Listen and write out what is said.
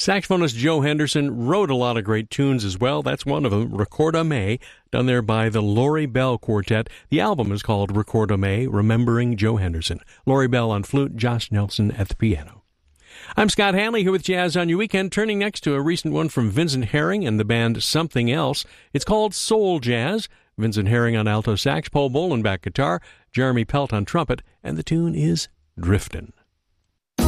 Saxophonist Joe Henderson wrote a lot of great tunes as well. That's one of them, Recorda Me, done there by the Laurie Bell Quartet. The album is called Recorda Me, Remembering Joe Henderson. Laurie Bell on flute, Josh Nelson at the piano. I'm Scott Hanley here with Jazz on Your Weekend, turning next to a recent one from Vincent Herring and the band Something Else. It's called Soul Jazz. Vincent Herring on alto sax, Paul Bolenbach guitar, Jeremy Pelt on trumpet, and the tune is Driftin'.